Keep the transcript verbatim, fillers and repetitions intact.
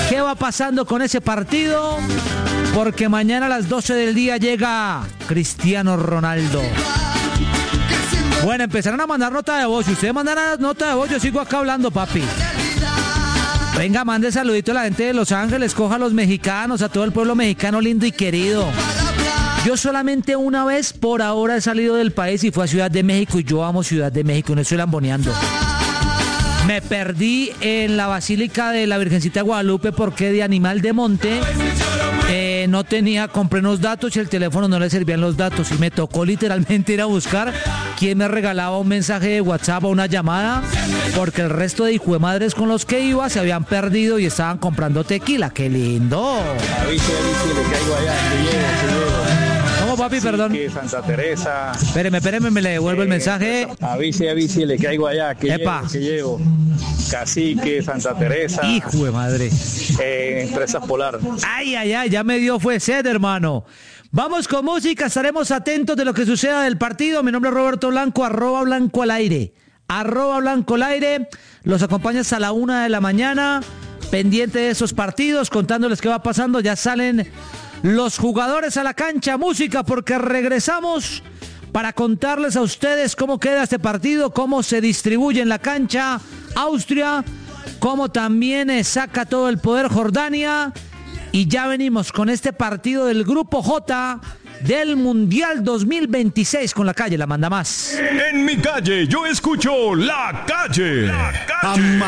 qué va pasando con ese partido, porque mañana a las doce del día llega Cristiano Ronaldo. Bueno, empezarán a mandar nota de voz. Si ustedes mandan nota de voz, yo sigo acá hablando, papi. Venga, mande saludito a la gente de Los Ángeles, coja a los mexicanos, a todo el pueblo mexicano lindo y querido. Yo solamente una vez por ahora he salido del país y fue a Ciudad de México, y yo amo Ciudad de México, no estoy lamboneando. Me perdí en la Basílica de la Virgencita de Guadalupe porque de animal de monte eh, no tenía, compré unos datos y el teléfono no le servían los datos y me tocó literalmente ir a buscar quién me regalaba un mensaje de WhatsApp o una llamada, porque el resto de hijuemadres con los que iba se habían perdido y estaban comprando tequila. ¡Qué lindo! Avise, avise, le caigo allá, que llevo, que llevo. ¿Cómo, papi? Cacique, Perdón. Santa Teresa. Espéreme, espéreme, me le devuelvo el mensaje. Avise, avise, le caigo allá, que Epa. llevo, que llevo. Cacique, Santa Teresa. Hijo de madre. Eh, Empresas Polar. Ay, ay, ay, ya me dio fue sed, hermano. Vamos con música, estaremos atentos de lo que suceda del partido. Mi nombre es Roberto Blanco, arroba Blanco al aire. Arroba Blanco al aire. Los acompaña hasta la una de la mañana. Pendiente de esos partidos, contándoles qué va pasando. Ya salen los jugadores a la cancha. Música, porque regresamos para contarles a ustedes cómo queda este partido, cómo se distribuye en la cancha Austria, cómo también eh, saca todo el poder Jordania. Y ya venimos con este partido del Grupo J del Mundial dos mil veintiséis con La Calle, la manda más. En mi calle yo escucho La Calle. La Calle.